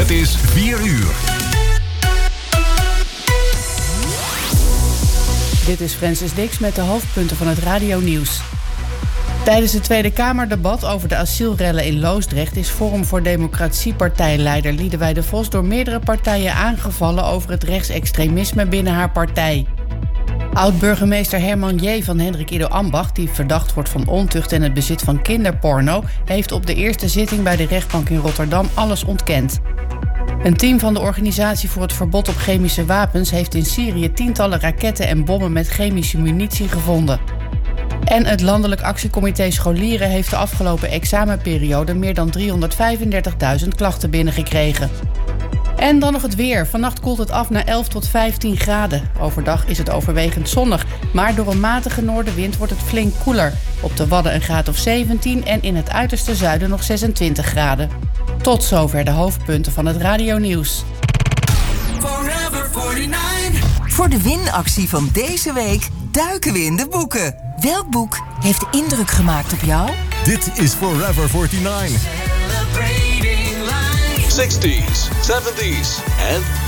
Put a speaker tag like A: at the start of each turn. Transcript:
A: Het is 4 uur.
B: Dit is Francis Dix met de hoofdpunten van het radionieuws. Tijdens het Tweede Kamerdebat over de asielrellen in Loosdrecht is Forum voor Democratie partijleider Liedewij de Vos door meerdere partijen aangevallen over het rechtsextremisme binnen haar partij. Oud-burgemeester Herman J. van Hendrik Ido Ambacht, die verdacht wordt van ontucht en het bezit van kinderporno, heeft op de eerste zitting bij de rechtbank in Rotterdam alles ontkend. Een team van de Organisatie voor het Verbod op Chemische Wapens heeft in Syrië tientallen raketten en bommen met chemische munitie gevonden. En het Landelijk Actiecomité Scholieren heeft de afgelopen examenperiode meer dan 335.000 klachten binnengekregen. En dan nog het weer. Vannacht koelt het af naar 11 tot 15 graden. Overdag is het overwegend zonnig, maar door een matige noordenwind wordt het flink koeler. Op de Wadden een graad of 17 en in het uiterste zuiden nog 26 graden. Tot zover de hoofdpunten van het radionieuws.
C: Voor de winactie van deze week duiken we in de boeken. Welk boek heeft indruk gemaakt op jou?
A: Dit is Forever 49.
D: 60s, 70s and